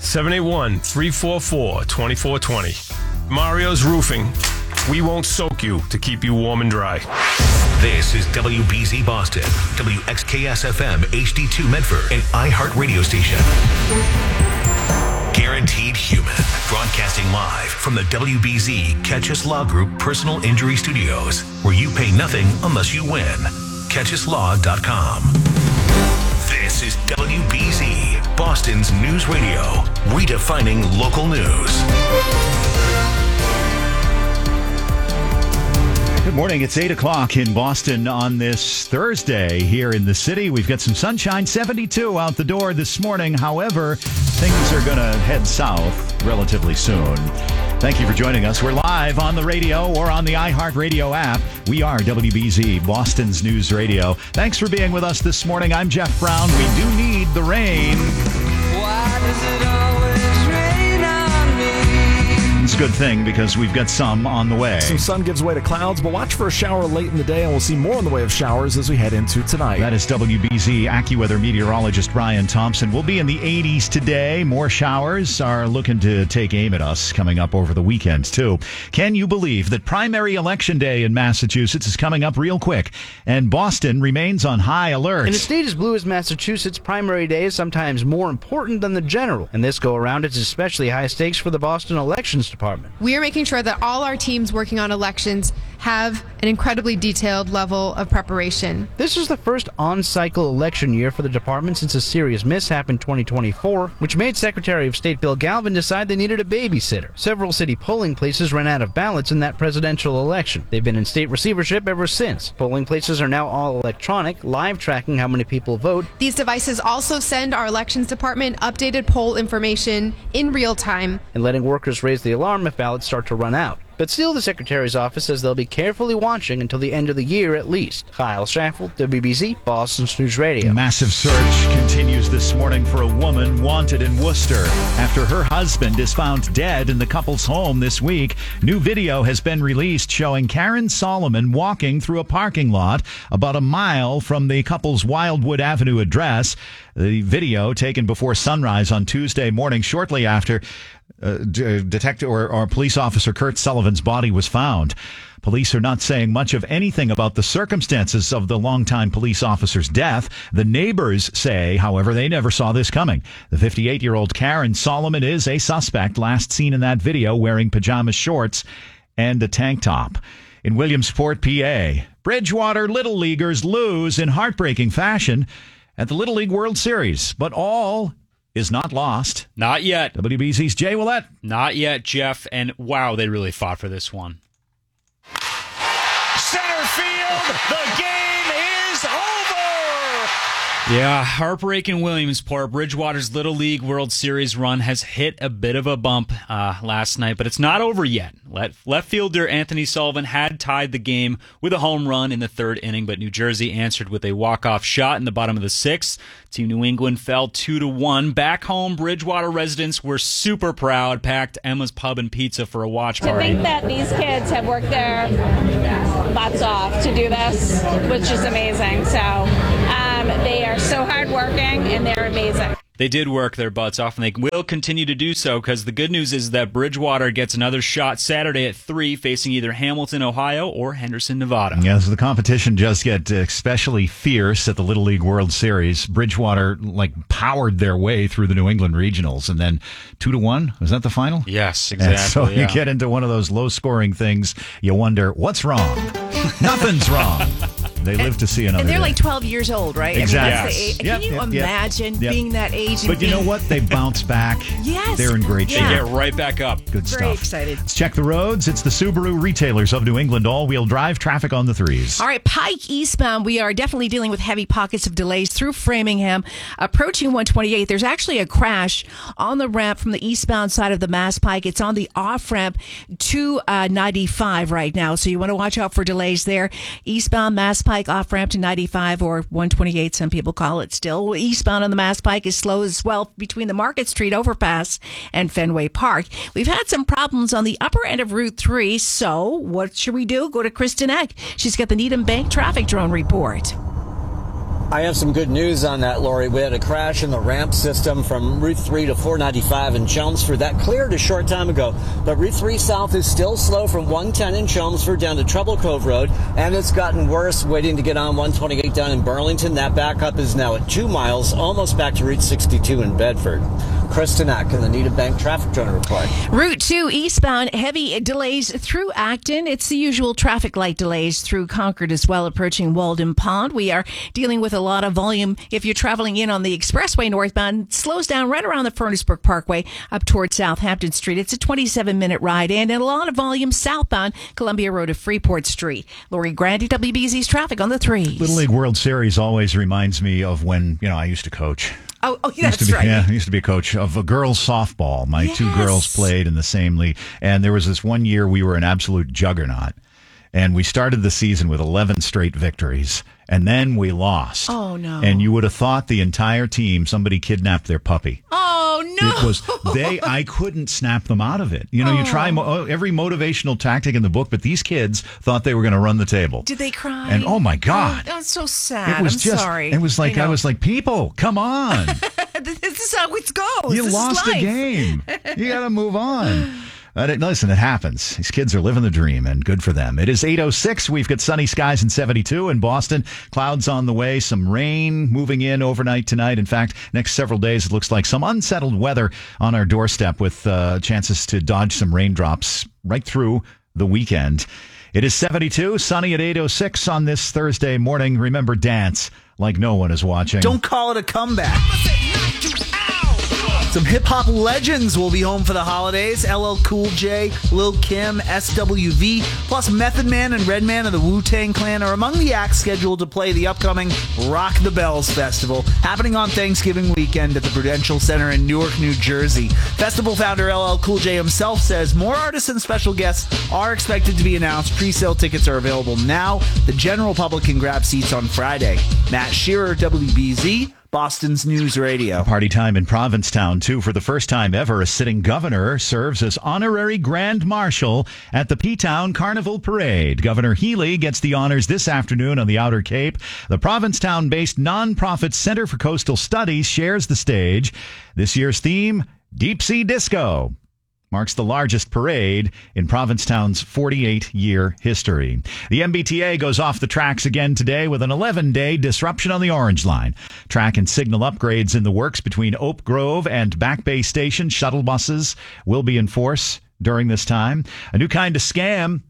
781-344-2420. Mario's Roofing. We won't soak you to keep you warm and dry. This is WBZ Boston, WXKS-FM HD2 Medford, an iHeart radio station. Guaranteed Human, broadcasting live from the WBZ Catchus Law Group Personal Injury Studios, where you pay nothing unless you win. CatchusLaw.com. This is WBZ, Boston's news radio, redefining local news. Good morning. It's 8 o'clock in Boston on this Thursday here in the city. We've got some sunshine, 72 out the door this morning. However, things are going to head south relatively soon. Thank you for joining us. We're live on the radio or on the iHeartRadio app. We are WBZ, Boston's news radio. Thanks for being with us this morning. I'm Jeff Brown. We do need the rain. Why does it always rain on me? It's a good thing because we've got some on the way. Some sun gives way to clouds, but watch for a shower late in the day, and we'll see more in the way of showers as we head into tonight. That is WBZ AccuWeather meteorologist Brian Thompson. We'll be in the 80s today. More showers are looking to take aim at us coming up over the weekend, too. Can you believe that primary election day in Massachusetts is coming up real quick, and Boston remains on high alert? In a state as blue as Massachusetts, primary day is sometimes more important than the general, and this go around it's especially high stakes for the Boston Elections Department. We are making sure that all our teams working on elections have an incredibly detailed level of preparation. This is the first on-cycle election year for the department since a serious mishap in 2024, which made Secretary of State Bill Galvin decide they needed a babysitter. Several city polling places ran out of ballots in that presidential election. They've been in state receivership ever since. Polling places are now all electronic, live tracking how many people vote. These devices also send our elections department updated poll information in real time, and letting workers raise the alarm if ballots start to run out. But still, the Secretary's office says they'll be carefully watching until the end of the year at least. Kyle Schaffel, WBZ, Boston's News Radio. Massive search continues this morning for a woman wanted in Worcester after her husband is found dead in the couple's home this week. New video has been released showing Karen Solomon walking through a parking lot about a mile from the couple's Wildwood Avenue address. The video taken before sunrise on Tuesday morning, shortly after detective or police officer Kurt Sullivan's body was found. Police are not saying much of anything about the circumstances of the longtime police officer's death. The neighbors say, however, they never saw this coming. The 58-year-old Karen Solomon is a suspect, last seen in that video wearing pajama shorts and a tank top. In Williamsport, PA, Bridgewater Little Leaguers lose in heartbreaking fashion at the Little League World Series, but all is not lost. Not yet. WBZ's Jay Willett. Not yet, Jeff. And wow, they really fought for this one. Center field, the game is over! Yeah, heartbreak in Williamsport. Bridgewater's Little League World Series run has hit a bit of a bump last night, but it's not over yet. Left fielder Anthony Sullivan had tied the game with a home run in the third inning, but New Jersey answered with a walk-off shot in the bottom of the sixth. Team New England fell 2-1. Back home, Bridgewater residents were super proud, packed Emma's Pub and Pizza for a watch party. To think that these kids have worked their butts off to do this, which is amazing. So they are so hardworking and they're amazing. They did work their butts off, and they will continue to do so, because the good news is that Bridgewater gets another shot Saturday at 3, facing either Hamilton, Ohio, or Henderson, Nevada. Yeah, so the competition just get especially fierce at the Little League World Series. Bridgewater powered their way through the New England regionals, and then 2-1. Was that the final? Yes, exactly. And so you get into one of those low-scoring things. You wonder what's wrong. Nothing's wrong. They live to see another And they're day. like 12 years old, right? Exactly. I mean, that's the age. Can you imagine being that age? But you know what? They bounce back. Yes. They're in great shape. They get right back up. Good stuff. Very excited. Let's check the roads. It's the Subaru Retailers of New England all-wheel drive traffic on the 3s. All right, Pike eastbound, we are definitely dealing with heavy pockets of delays through Framingham. Approaching 128, there's actually a crash on the ramp from the eastbound side of the Mass Pike. It's on the off-ramp to 95 right now, so you want to watch out for delays there. Eastbound Mass Pike, off-ramp to 95 or 128, some people call it still. Eastbound on the Mass Pike is slow as well between the Market Street overpass and Fenway Park. We've had some problems on the upper end of Route 3, so what should we do? Go to Kristen Eck. She's got the Needham Bank traffic drone report. I have some good news on that, Lori. We had a crash in the ramp system from Route 3 to 495 in Chelmsford. That cleared a short time ago, but Route 3 South is still slow from 110 in Chelmsford down to Trouble Cove Road, and it's gotten worse waiting to get on 128 down in Burlington. That backup is now at 2 miles, almost back to Route 62 in Bedford. Kristen Eck in the Needham Bank traffic drone report. Route 2 eastbound, heavy delays through Acton. It's the usual traffic light delays through Concord as well, approaching Walden Pond. We are dealing with a lot of volume. If you're traveling in on the expressway northbound, it slows down right around the Furnace Brook Parkway up towards Southampton Street. It's a 27-minute ride, and a lot of volume southbound Columbia Road to Freeport Street. Lori Grandy, WBZ's traffic on the 3s. Little League World Series always reminds me of when, I used to coach. Oh, that's right. Yeah, I used to be a coach of a girls' softball. My two girls played in the same league. And there was this one year we were an absolute juggernaut. And we started the season with 11 straight victories. And then we lost. Oh, no. And you would have thought the entire team, somebody kidnapped their puppy. Oh, no. It was, I couldn't snap them out of it. You try every motivational tactic in the book, but these kids thought they were going to run the table. Did they cry? And oh my God. Oh, that's so sad. It was sorry. It was like, I was like, people, come on. This is how it goes. You lost a game. You got to move on. Listen, it happens. These kids are living the dream, and good for them. It is 8:06. We've got sunny skies and 72 in Boston. Clouds on the way. Some rain moving in overnight tonight. In fact, next several days, it looks like some unsettled weather on our doorstep with chances to dodge some raindrops right through the weekend. It is 72, sunny at 8:06 on this Thursday morning. Remember, dance like no one is watching. Don't call it a comeback. Some hip-hop legends will be home for the holidays. LL Cool J, Lil Kim, SWV, plus Method Man and Redman of the Wu-Tang Clan are among the acts scheduled to play the upcoming Rock the Bells Festival, happening on Thanksgiving weekend at the Prudential Center in Newark, New Jersey. Festival founder LL Cool J himself says more artists and special guests are expected to be announced. Pre-sale tickets are available now. The general public can grab seats on Friday. Matt Shearer, WBZ, Boston's News Radio. Party time in Provincetown, too. For the first time ever, a sitting governor serves as honorary Grand Marshal at the P-Town Carnival Parade. Governor Healy gets the honors this afternoon on the Outer Cape. The Provincetown-based nonprofit Center for Coastal Studies shares the stage. This year's theme, Deep Sea Disco, marks the largest parade in Provincetown's 48-year history. The MBTA goes off the tracks again today with an 11-day disruption on the Orange Line. Track and signal upgrades in the works between Oak Grove and Back Bay Station. Shuttle buses will be in force during this time. A new kind of scam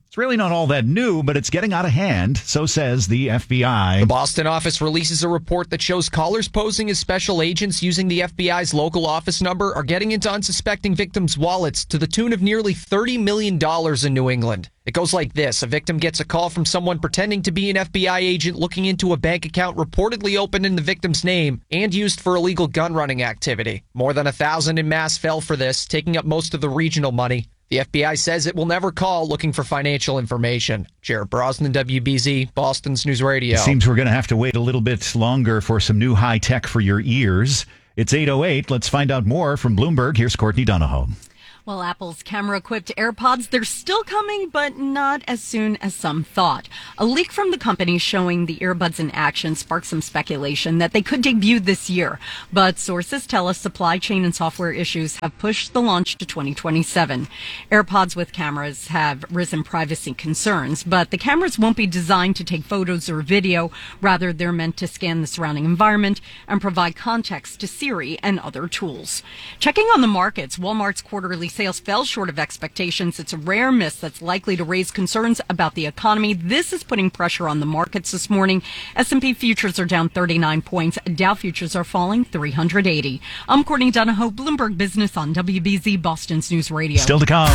It's really not all that new, but it's getting out of hand, so says the FBI. The Boston office releases a report that shows callers posing as special agents using the FBI's local office number are getting into unsuspecting victims' wallets to the tune of nearly $30 million in New England. It goes like this. A victim gets a call from someone pretending to be an FBI agent looking into a bank account reportedly opened in the victim's name and used for illegal gun running activity. More than 1,000 en masse fell for this, taking up most of the regional money. The FBI says it will never call looking for financial information. Jared Brosnan, WBZ, Boston's News Radio. It seems we're going to have to wait a little bit longer for some new high tech for your ears. It's 8:08. Let's find out more from Bloomberg. Here's Courtney Donahoe. Well, Apple's camera-equipped AirPods, they're still coming, but not as soon as some thought. A leak from the company showing the earbuds in action sparked some speculation that they could debut this year. But sources tell us supply chain and software issues have pushed the launch to 2027. AirPods with cameras have risen privacy concerns, but the cameras won't be designed to take photos or video. Rather, they're meant to scan the surrounding environment and provide context to Siri and other tools. Checking on the markets, Walmart's quarterly sales fell short of expectations. It's a rare miss that's likely to raise concerns about the economy. This is putting pressure on the markets this morning. S&P futures are down 39 points. Dow futures are falling 380. I'm Courtney Donahoe, Bloomberg Business on WBZ, Boston's News Radio. Still to come.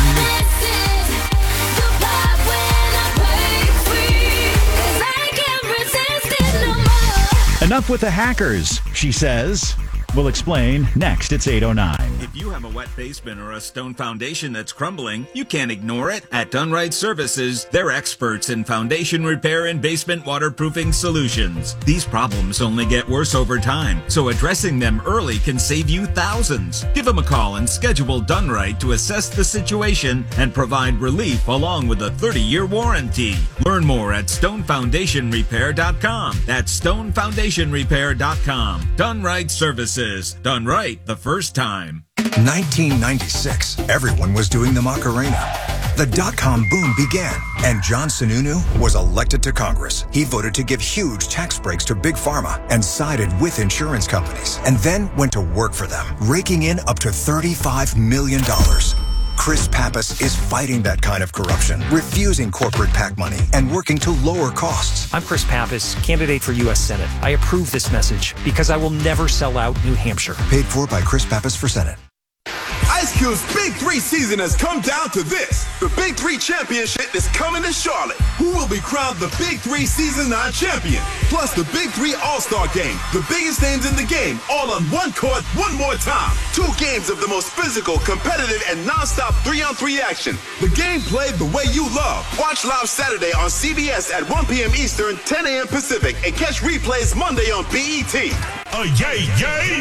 Enough with the hackers, she says. We'll explain next. It's 8:09. If you have a wet basement or a stone foundation that's crumbling, you can't ignore it. At Dunright Services, they're experts in foundation repair and basement waterproofing solutions. These problems only get worse over time, so addressing them early can save you thousands. Give them a call and schedule Dunright to assess the situation and provide relief along with a 30-year warranty. Learn more at stonefoundationrepair.com. That's stonefoundationrepair.com. Dunright Services. Done right the first time. 1996. Everyone was doing the Macarena. The dot-com boom began, and John Sununu was elected to Congress. He voted to give huge tax breaks to Big Pharma and sided with insurance companies, and then went to work for them, raking in up to $35 million. Chris Pappas is fighting that kind of corruption, refusing corporate PAC money, and working to lower costs. I'm Chris Pappas, candidate for U.S. Senate. I approve this message because I will never sell out New Hampshire. Paid for by Chris Pappas for Senate. Ice Cube's Big 3 season has come down to this. The Big 3 Championship is coming to Charlotte. Who will be crowned the Big 3 Season 9 champion? Plus the Big 3 All-Star Game. The biggest names in the game, all on one court, one more time. 2 games of the most physical, competitive, and non-stop 3-on-3 action. The game played the way you love. Watch live Saturday on CBS at 1 p.m. Eastern, 10 a.m. Pacific, and catch replays Monday on BET. Yay, yay!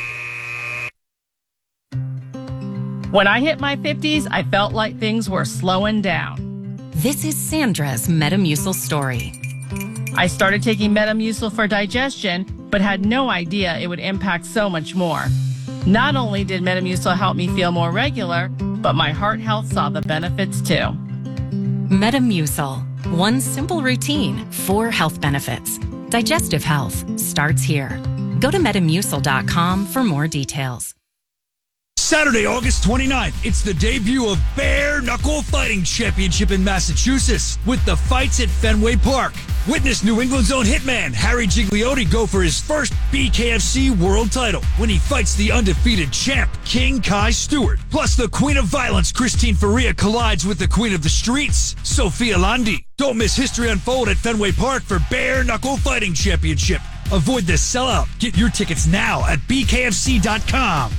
When I hit my 50s, I felt like things were slowing down. This is Sandra's Metamucil story. I started taking Metamucil for digestion, but had no idea it would impact so much more. Not only did Metamucil help me feel more regular, but my heart health saw the benefits too. Metamucil. One simple routine, 4 health benefits. Digestive health starts here. Go to Metamucil.com for more details. Saturday, August 29th, it's the debut of Bare Knuckle Fighting Championship in Massachusetts with the fights at Fenway Park. Witness New England's own hitman Harry Gigliotti go for his first BKFC world title when he fights the undefeated champ King Kai Stewart. Plus, the Queen of Violence Christine Faria collides with the Queen of the Streets, Sophia Landi. Don't miss history unfold at Fenway Park for Bare Knuckle Fighting Championship. Avoid the sellout. Get your tickets now at BKFC.com.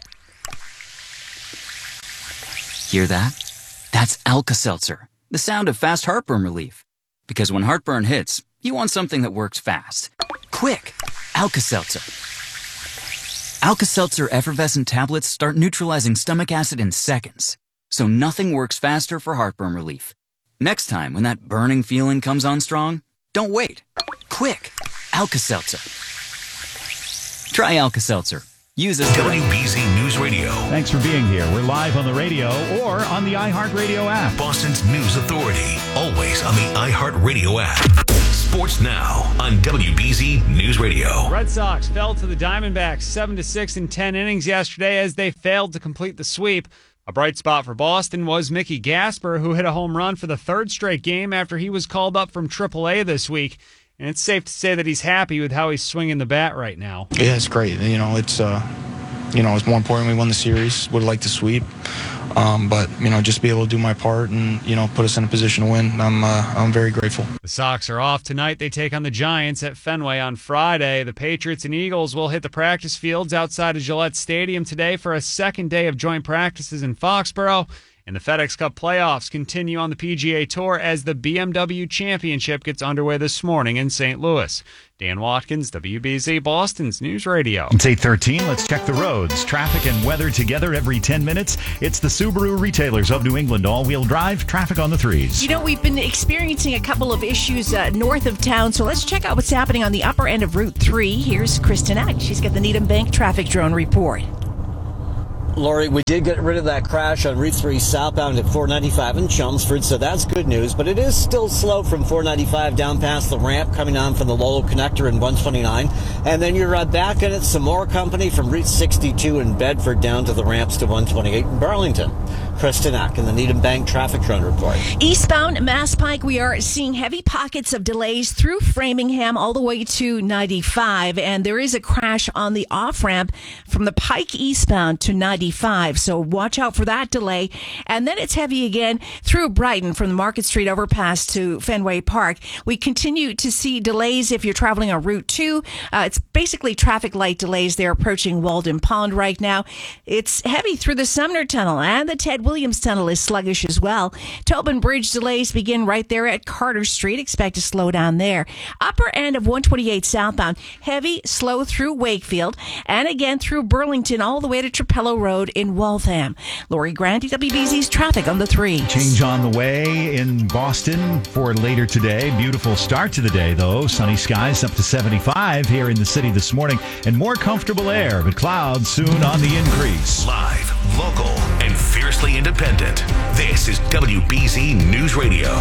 Hear that? That's Alka-Seltzer, the sound of fast heartburn relief. Because when heartburn hits, you want something that works fast. Quick! Alka-Seltzer. Alka-Seltzer effervescent tablets start neutralizing stomach acid in seconds. So nothing works faster for heartburn relief. Next time when that burning feeling comes on strong, don't wait. Quick! Alka-Seltzer. Try Alka-Seltzer. Use us. WBZ News Radio. Thanks for being here. We're live on the radio or on the iHeartRadio app. Boston's News Authority. Always on the iHeartRadio app. Sports Now on WBZ News Radio. Red Sox fell to the Diamondbacks 7-6 in 10 innings yesterday as they failed to complete the sweep. A bright spot for Boston was Mickey Gasper, who hit a home run for the third straight game after he was called up from AAA this week. And it's safe to say that he's happy with how he's swinging the bat right now. Yeah, it's great. It's more important we won the series. Would have liked to sweep. But just be able to do my part and, put us in a position to win. I'm very grateful. The Sox are off tonight. They take on the Giants at Fenway on Friday. The Patriots and Eagles will hit the practice fields outside of Gillette Stadium today for a second day of joint practices in Foxborough. And the FedEx Cup playoffs continue on the PGA Tour as the BMW Championship gets underway this morning in St. Louis. Dan Watkins, WBZ Boston's News Radio. It's 8:13. Let's check the roads. Traffic and weather together every 10 minutes. It's the Subaru retailers of New England. All-wheel drive, traffic on the threes. We've been experiencing a couple of issues north of town, so let's check out what's happening on the upper end of Route 3. Here's Kristen Ack. She's got the Needham Bank traffic drone report. Lori, we did get rid of that crash on Route 3 southbound at 495 in Chelmsford, so that's good news. But it is still slow from 495 down past the ramp coming on from the Lowell Connector in 129. And then you're back in it, some more company from Route 62 in Bedford down to the ramps to 128 in Burlington. Kristen Ack in the Needham Bank traffic drone report. Eastbound Mass Pike, we are seeing heavy pockets of delays through Framingham all the way to 95. And there is a crash on the off-ramp from the Pike eastbound to 95. So watch out for that delay. And then it's heavy again through Brighton from the Market Street overpass to Fenway Park. We continue to see delays if you're traveling on Route 2. It's basically traffic light delays there approaching Walden Pond right now. It's heavy through the Sumner Tunnel, and the Ted Williams Tunnel is sluggish as well. Tobin Bridge delays begin right there at Carter Street. Expect to slow down there. Upper end of 128 southbound, heavy, slow through Wakefield, and again through Burlington all the way to Trapello Road in Waltham. Lori Grant, WBZ's traffic on the 3. Change on the way in Boston for later today. Beautiful start to the day, though. Sunny skies up to 75 here in the city this morning, and more comfortable air, but clouds soon on the increase. Live, local, and fiercely independent. This is WBZ News Radio.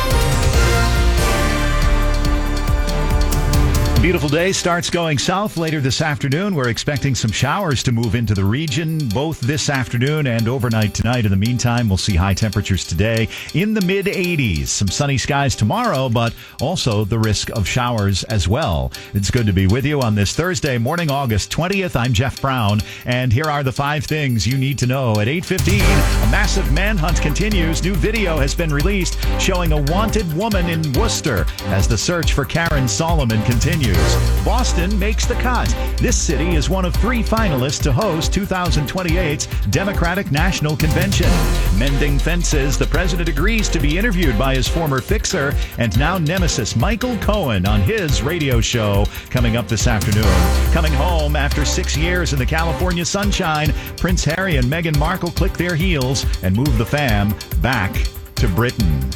Beautiful day starts going south later this afternoon. We're expecting some showers to move into the region both this afternoon and overnight tonight. In the meantime, we'll see high temperatures today in the mid-80s. Some sunny skies tomorrow, but also the risk of showers as well. It's good to be with you on this Thursday morning, August 20th. I'm Jeff Brown, and here are the 5 things you need to know. At 8:15, a massive manhunt continues. New video has been released showing a wanted woman in Worcester as the search for Karen Solomon continues. Boston makes the cut. This city is one of 3 finalists to host 2028's Democratic National Convention. Mending fences, the president agrees to be interviewed by his former fixer and now nemesis Michael Cohen on his radio show coming up this afternoon. Coming home after 6 years in the California sunshine, Prince Harry and Meghan Markle click their heels and move the fam back to Britain.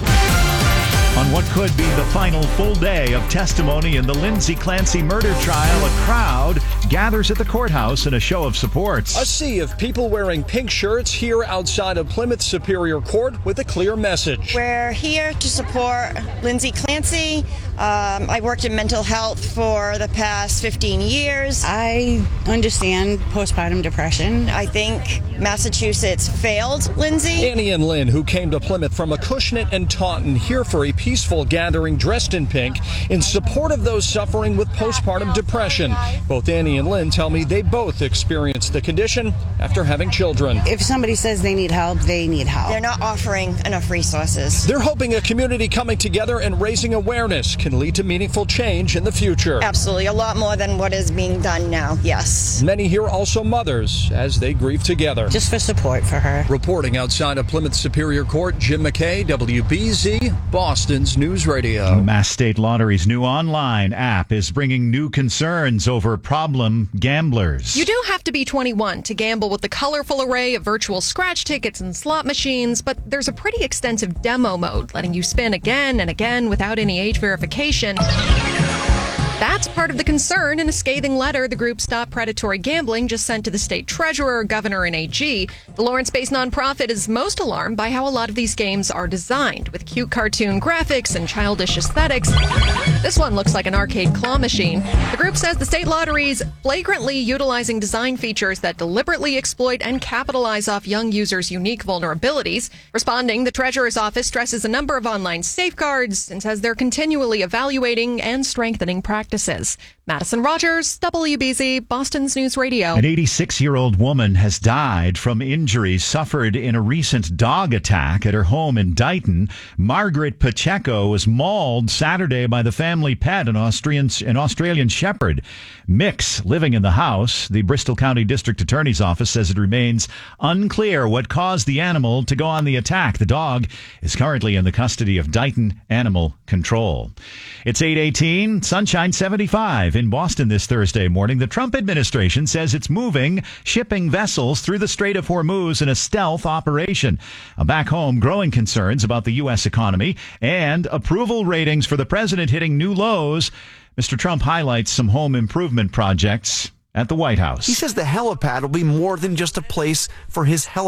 On what could be the final full day of testimony in the Lindsay Clancy murder trial, a crowd gathers at the courthouse in a show of support. A sea of people wearing pink shirts here outside of Plymouth Superior Court with a clear message. We're here to support Lindsay Clancy. I worked in mental health for the past 15 years. I understand postpartum depression. I think Massachusetts failed Lindsay. Annie and Lynn, who came to Plymouth from Acushnet and Taunton, here for a peaceful gathering dressed in pink in support of those suffering with postpartum depression. Both Annie and Lynn tell me they both experienced the condition after having children. If somebody says they need help, they need help. They're not offering enough resources. They're hoping a community coming together and raising awareness can lead to meaningful change in the future. Absolutely, a lot more than what is being done now, yes. Many here also mothers as they grieve together. Just for support for her. Reporting outside of Plymouth Superior Court, Jim McKay, WBZ, Boston's News Radio. Mass State Lottery's new online app is bringing new concerns over problem gamblers. You do have to be 21 to gamble with the colorful array of virtual scratch tickets and slot machines, but there's a pretty extensive demo mode letting you spin again and again without any age verification. That's part of the concern in a scathing letter the group Stop Predatory Gambling just sent to the state treasurer, governor, and AG. The Lawrence-based nonprofit is most alarmed by how a lot of these games are designed, with cute cartoon graphics and childish aesthetics. This one looks like an arcade claw machine. The group says the state lottery is flagrantly utilizing design features that deliberately exploit and capitalize off young users' unique vulnerabilities. Responding, the treasurer's office stresses a number of online safeguards and says they're continually evaluating and strengthening practices. Madison Rogers, WBZ, Boston's News Radio. An 86-year-old woman has died from injuries suffered in a recent dog attack at her home in Dighton. Margaret Pacheco was mauled Saturday by the family pet, an Australian Shepherd. Mix, living in the house. The Bristol County District Attorney's Office says it remains unclear what caused the animal to go on the attack. The dog is currently in the custody of Dighton Animal Control. It's 8:18, sunshine 75 in Boston this Thursday morning. The Trump administration says it's moving shipping vessels through the Strait of Hormuz in a stealth operation. Back home, growing concerns about the U.S. economy and approval ratings for the president hitting new lows. Mr. Trump highlights some home improvement projects at the White House. He says the helipad will be more than just a place for his helicopter.